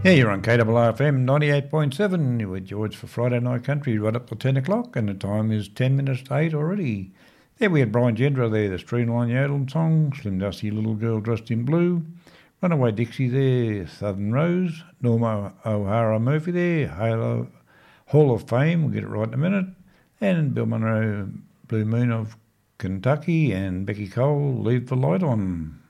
Yeah, you're on KRRFM 98.7. You're with George for Friday Night Country right up to 10 o'clock, and the time is 10 minutes to 8 already. There we had Brian Gendra there, the Streamline Yodel song, Slim Dusty Little Girl Dressed in Blue, Runaway Dixie there, Southern Rose, Norma O'Hara Murphy there, Hall of Fame, we'll get it right in a minute, and Bill Monroe, Blue Moon of Kentucky, and Becky Cole, Leave the Light On.